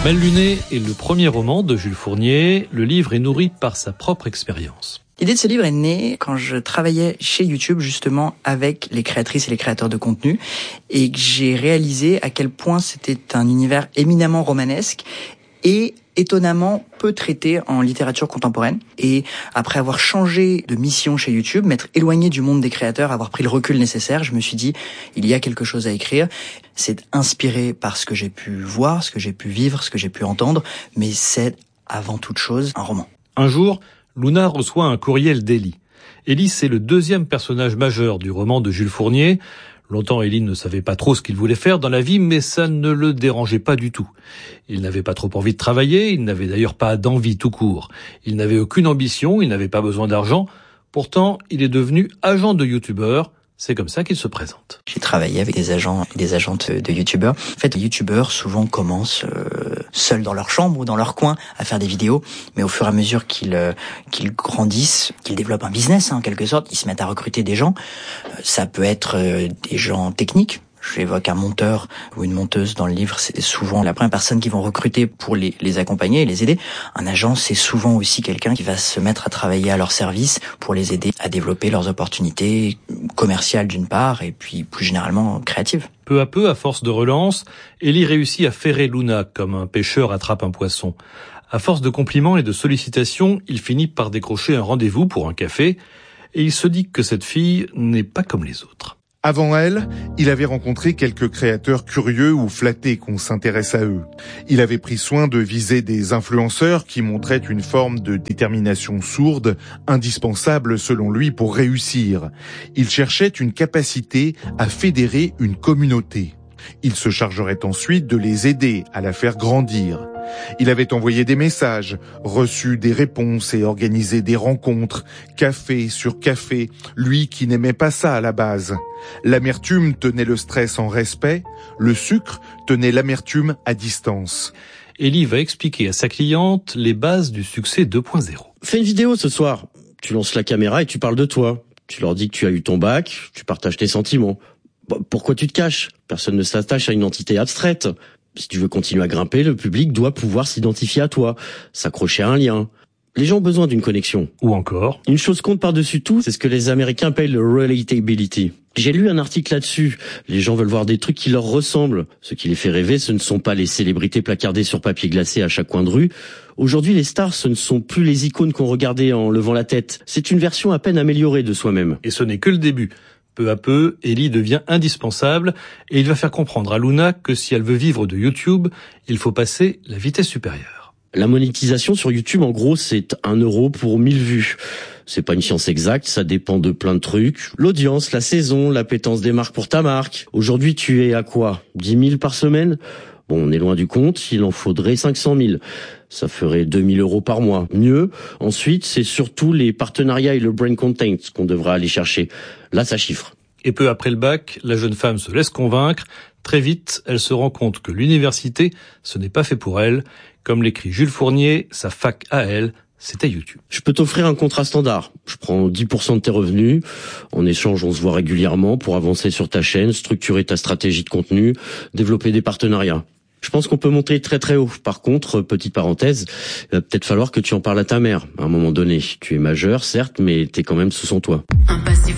Mal luné est le premier roman de Jules Fournier. Le livre est nourri par sa propre expérience. L'idée de ce livre est née quand je travaillais chez YouTube justement avec les créatrices et les créateurs de contenu et que j'ai réalisé à quel point c'était un univers éminemment romanesque et étonnamment peu traité en littérature contemporaine. Et après avoir changé de mission chez YouTube, m'être éloigné du monde des créateurs, avoir pris le recul nécessaire, je me suis dit, il y a quelque chose à écrire. C'est inspiré par ce que j'ai pu voir, ce que j'ai pu vivre, ce que j'ai pu entendre, mais c'est avant toute chose un roman. Un jour, Luna reçoit un courriel d'Élie. Élie, c'est le deuxième personnage majeur du roman de Jules Fournier. Longtemps, Élie ne savait pas trop ce qu'il voulait faire dans la vie, mais ça ne le dérangeait pas du tout. Il n'avait pas trop envie de travailler, il n'avait d'ailleurs pas d'envie tout court. Il n'avait aucune ambition, il n'avait pas besoin d'argent. Pourtant, il est devenu agent de youtubeur. C'est comme ça qu'il se présente. J'ai travaillé avec des agents et des agentes de youtubeurs. En fait, les youtubeurs souvent commencent seuls dans leur chambre ou dans leur coin à faire des vidéos, mais au fur et à mesure qu'ils grandissent, qu'ils développent un business en quelque sorte, ils se mettent à recruter des gens. Ça peut être des gens techniques. J'évoque un monteur ou une monteuse dans le livre, c'est souvent la première personne qu'ils vont recruter pour les accompagner et les aider. Un agent, c'est souvent aussi quelqu'un qui va se mettre à travailler à leur service pour les aider à développer leurs opportunités commerciales d'une part et puis plus généralement créatives. Peu à peu, à force de relance, Élie réussit à ferrer Luna comme un pêcheur attrape un poisson. À force de compliments et de sollicitations, il finit par décrocher un rendez-vous pour un café et il se dit que cette fille n'est pas comme les autres. Avant elle, il avait rencontré quelques créateurs curieux ou flattés qu'on s'intéresse à eux. Il avait pris soin de viser des influenceurs qui montraient une forme de détermination sourde, indispensable selon lui pour réussir. Il cherchait une capacité à fédérer une communauté. Il se chargerait ensuite de les aider à la faire grandir. Il avait envoyé des messages, reçu des réponses et organisé des rencontres, café sur café, lui qui n'aimait pas ça à la base. L'amertume tenait le stress en respect, le sucre tenait l'amertume à distance. Élie va expliquer à sa cliente les bases du succès 2.0. Fais une vidéo ce soir. Tu lances la caméra et tu parles de toi. Tu leur dis que tu as eu ton bac, tu partages tes sentiments. Pourquoi tu te caches ? Personne ne s'attache à une entité abstraite. Si tu veux continuer à grimper, le public doit pouvoir s'identifier à toi, s'accrocher à un lien. Les gens ont besoin d'une connexion. Ou encore, une chose compte par-dessus tout, c'est ce que les Américains appellent le relatability. J'ai lu un article là-dessus. Les gens veulent voir des trucs qui leur ressemblent. Ce qui les fait rêver, ce ne sont pas les célébrités placardées sur papier glacé à chaque coin de rue. Aujourd'hui, les stars, ce ne sont plus les icônes qu'on regardait en levant la tête. C'est une version à peine améliorée de soi-même. Et ce n'est que le début. Peu à peu, Élie devient indispensable et il va faire comprendre à Luna que si elle veut vivre de YouTube, il faut passer la vitesse supérieure. La monétisation sur YouTube, en gros, c'est 1 € pour 1000 vues. C'est pas une science exacte, ça dépend de plein de trucs. L'audience, la saison, l'appétence des marques pour ta marque. Aujourd'hui, tu es à quoi ? 10 000 par semaine ? Bon, on est loin du compte, il en faudrait 500 000. Ça ferait 2 000 € par mois. Mieux, ensuite, c'est surtout les partenariats et le brand content qu'on devra aller chercher. Là, ça chiffre. Et peu après le bac, la jeune femme se laisse convaincre. Très vite, elle se rend compte que l'université, ce n'est pas fait pour elle. Comme l'écrit Jules Fournier, sa fac à elle, c'était YouTube. Je peux t'offrir un contrat standard. Je prends 10% de tes revenus. En échange, on se voit régulièrement pour avancer sur ta chaîne, structurer ta stratégie de contenu, développer des partenariats. Je pense qu'on peut monter très très haut. Par contre, petite parenthèse, il va peut-être falloir que tu en parles à ta mère à un moment donné. Tu es majeur, certes, mais t'es quand même sous son toit.